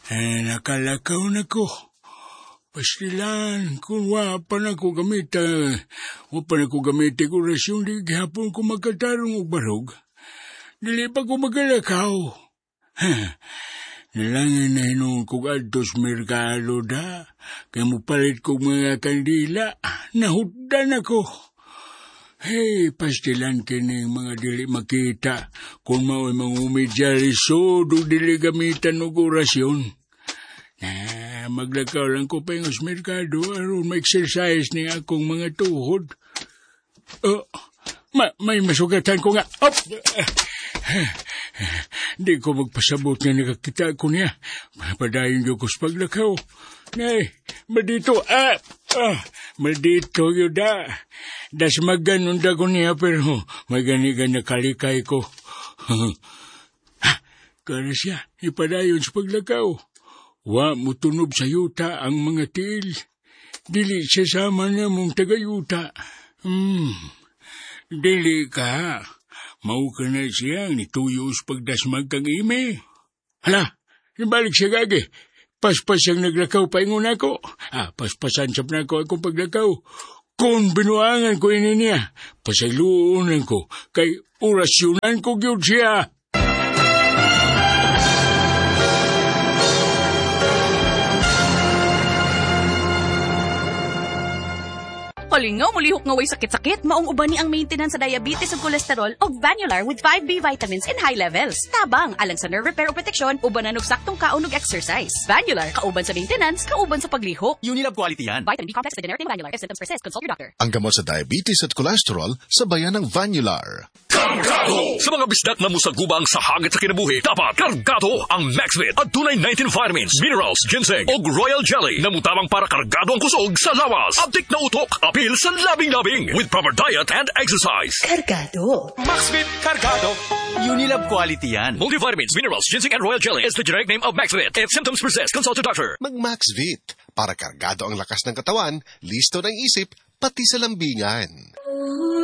Nakalakaw na ko. Pastilan, kung wapan ako gamit, orasyon, di gihapon ko magkatarong og barog. Dili pa ko magalakaw. Nalangan na hinuon kong adtos merkado da, kaya mo palit kong mga kandila, nahutdan ako. Hey, pastilan kining mga dili makita, kung mao'y mangumidya lisod o dili gamitan og orasyon. Maglakaw lang ko pa yung merkado aron ma-exercise ni akong mga tuhod. May masugatan ko nga. Di ko magpasabot nga nakakita ko niya. Padayon yung ko sa paglakaw. Nay, madito. Madito yun da. Das maganon da ko niya pero maganigan na kalikay ko. Kaya siya, ipadayon sa paglakaw. Wa mo tunob sa yuta ang mga tiil. Dili siya sama na mong tagayuta. Dili ka. Mau ka na siya nituyos pagdasmag kang ime. Hala, nabalik siya gagi. Paspas siyang naglakaw paingon ako. Paspasan siya na ako akong paglakaw. Kung binuangan ko ini niya, pasayluunan ko, kay orasyonan ko gyud siya. Kalingaw, mulihok nga way sakit-sakit. Maong uban ni ang maintenance sa diabetes ug kolesterol og Vanular with 5B vitamins in high levels. Tabang, alang sa nerve repair o protection, uban na saktong kaon ug exercise. Vanular, kauban sa maintenance, kauban sa paglihok. Unilab quality yan. Vitamin B complex with generic Vanular. If symptoms persist, consult your doctor. Ang gamot sa diabetes at kolesterol, sabayan ng Vanular. Kargado! Sa mga bisdak na musagubang sa hagit sa kinabuhi, dapat kargado ang Maxvit at tunay 19 vitamins, minerals, ginseng o royal jelly na mutabang para kargado ang kusog sa lawas. Abdik na utok, apil sa labing-labing with proper diet and exercise. Kargado. Maxvit Kargado. Unilab quality yan. Multivitamins, minerals, ginseng and royal jelly is the generic name of Maxvit. If symptoms persist, consult your doctor. Mag-Maxvit para kargado ang lakas ng katawan, listo ng isip, pati sa lambingan.